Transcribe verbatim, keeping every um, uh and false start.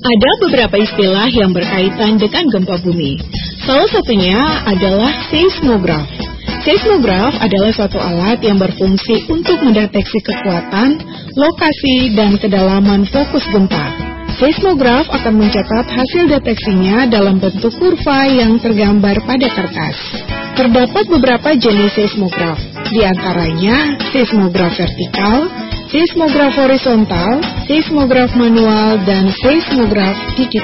Ada beberapa istilah yang berkaitan dengan gempa bumi. Salah satunya adalah seismograf. Seismograf adalah suatu alat yang berfungsi untuk mendeteksi kekuatan, lokasi, dan kedalaman fokus gempa. Seismograf akan mencatat hasil deteksinya dalam bentuk kurva yang tergambar pada kertas. Terdapat beberapa jenis seismograf, di antaranya seismograf vertikal, seismograf horizontal, seismograf manual, dan seismograf digital.